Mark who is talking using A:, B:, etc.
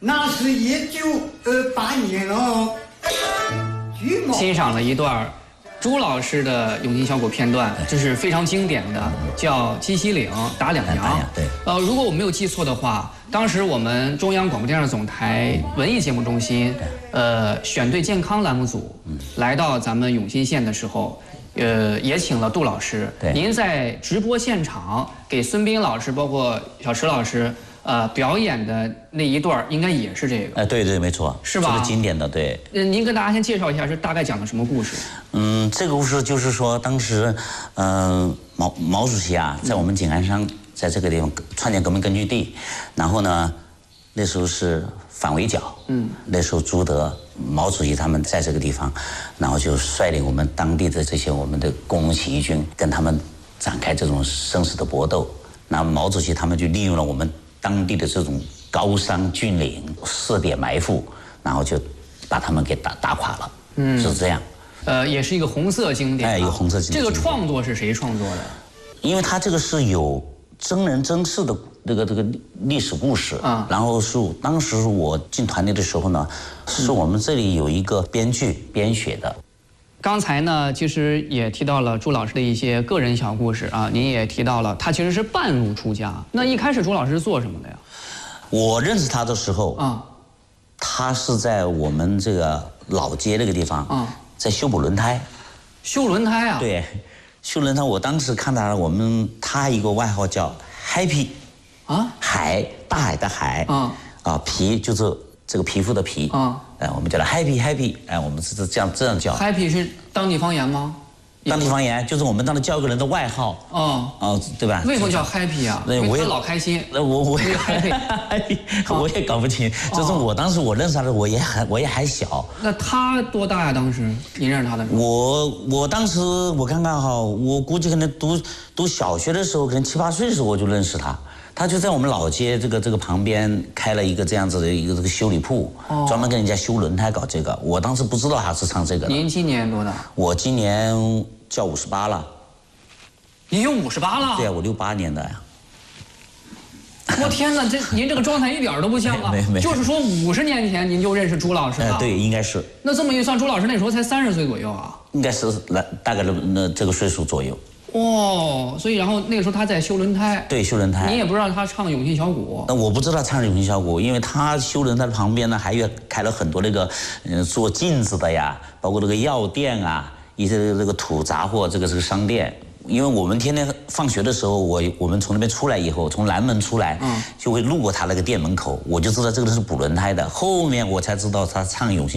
A: 那是1928年了。
B: 欣赏了一段朱老师的永兴小鼓片段，这是非常经典的，叫《鸡西岭打两羊》。
C: 对。
B: 如果我没有记错的话，当时我们中央广播电视总台文艺节目中心，选对健康栏目组来到咱们永兴县的时候，也请了杜老师。
C: 对。
B: 您在直播现场给孙斌老师，包括小池老师。表演的那一段应该也是这个。
C: 对，没错，
B: 是吧？
C: 这个经典的，对。
B: 您跟大家先介绍一下，这大概讲的什么故事？
C: 这个故事就是说，当时，毛主席啊，在我们井冈山，在这个地方创建革命根据地，然后呢，那时候是反围剿，那时候朱德、毛主席他们在这个地方，然后就率领我们当地的这些我们的工农起义军，跟他们展开这种生死的搏斗。那毛主席他们就利用了我们当地的这种高山峻岭设点埋伏，然后就把他们给打垮了，是这样。
B: 也是一个红色经典。
C: 有红色经典。
B: 这个创作是谁创作的？
C: 因为他这个是有真人真事的这个历史故事啊。然后是当时我进团队的时候呢，是我们这里有一个编剧编写的。
B: 刚才呢，其实也提到了朱老师的一些个人小故事啊，您也提到了他其实是半路出家。那一开始朱老师是做什么的呀？
C: 我认识他的时候啊，他是在我们这个老街那个地方啊，在修补轮胎。
B: 修轮胎啊？
C: 对，修轮胎。我当时看到他一个外号叫 Happy， 啊，海，大海的海啊，皮就是这个皮肤的皮啊。我们叫他 Happy， 我们是这样叫。
B: Happy 是当地方言吗？
C: 当地方言就是我们当时叫一个人的外号。对吧？
B: 为什么叫 Happy 啊？因为他老开心。
C: 我
B: 也 Happy，
C: 我也搞不清。就是我当时我认识他的，我也还小。
B: 那他多大呀？当时你认识他的时候？
C: 我当时我看看哈，我估计可能读小学的时候，可能7、8岁的时候我就认识他。他就在我们老街这个旁边开了一个这样子的一个这个修理铺，专门跟人家修轮胎搞这个。我当时不知道他是唱这个的。
B: 您今年多大？
C: 我今年叫58了。
B: 您有58了？
C: 对啊，我68年的呀。
B: 我天哪，您这个状态一点都不像啊！
C: 没
B: 就是说50年前您就认识朱老师了？
C: 对，应该是。
B: 那这么一算，朱老师那时候才30岁左右啊？
C: 应该是大概那这个岁数左右。
B: 所以然后那个时候他在修轮胎。对，
C: 修轮胎。
B: 你也不知道他唱永兴小鼓。
C: 那我不知道唱永兴小鼓，因为他修轮胎的旁边呢，还有开了很多那个做镜子的呀，包括那个药店啊，一些这个土杂货，这个商店。因为我们天天放学的时候，我们从那边出来以后，从南门出来，就会路过他那个店门口，我就知道这个是补轮胎的。后面我才知道他唱永兴。